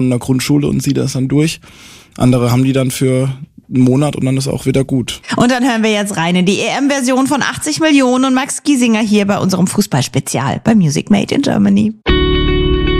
in der Grundschule und zieht das dann durch. Andere haben die dann für einen Monat und dann ist auch wieder gut. Und dann hören wir jetzt rein in die EM-Version von 80 Millionen und Max Giesinger hier bei unserem Fußballspezial bei Music Made in Germany.